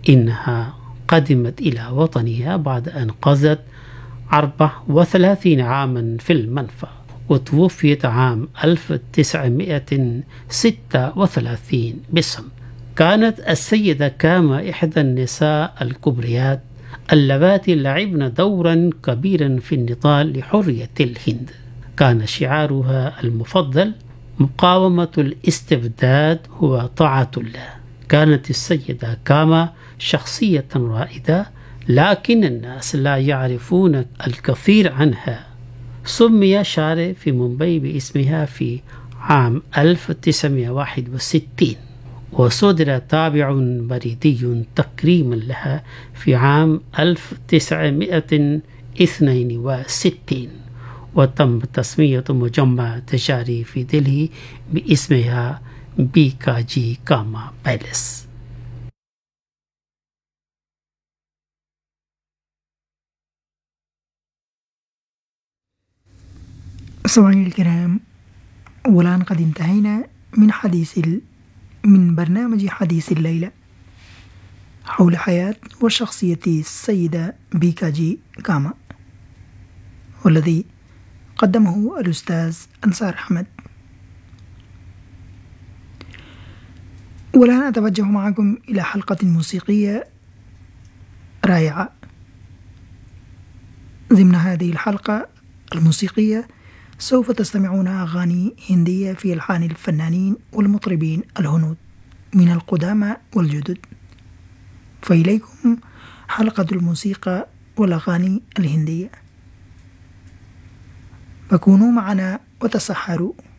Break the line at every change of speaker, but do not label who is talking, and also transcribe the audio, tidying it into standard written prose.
إنها قدمت إلى وطنها بعد أن قضت 34 عاما في المنفى، وتوفيت عام 1936 بصن. كانت السيدة كاما إحدى النساء الكبريات اللواتي لعبن دورا كبيرا في النضال لحرية الهند. كان شعارها المفضل مقاومة الاستبداد هو طاعة الله. كانت السيدة كاما شخصية رائدة، لكن الناس لا يعرفون الكثير عنها. سمي شارع في مومباي باسمها في عام 1961، وصدر تابع بريدي تكريما لها في عام 1962، وتم تسمية مجمع تجاري في دلهي باسمها بيكاجي كاما بايلس.
سمعي الكرام، والآن قد انتهينا من برنامج حديث الليلة حول حياة وشخصية السيدة بيكاجي كاما، والذي قدمه الأستاذ أنصار أحمد. والآن أتوجه معكم إلى حلقة موسيقية رائعة. ضمن هذه الحلقة الموسيقية سوف تستمعون أغاني هندية في ألحان الفنانين والمطربين الهنود من القدامى والجدد. فإليكم حلقة الموسيقى والأغاني الهندية، فكونوا معنا وتسحروا.